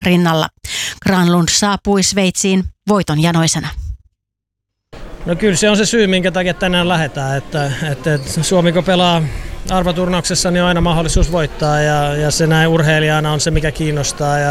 rinnalla. Granlund saapui Sveitsiin voiton janoisena. No kyllä se on se syy, minkä takia tänään lähdetään, että Suomi kun pelaa arvoturnauksessa, niin on aina mahdollisuus voittaa ja se näin urheilijana on se, mikä kiinnostaa.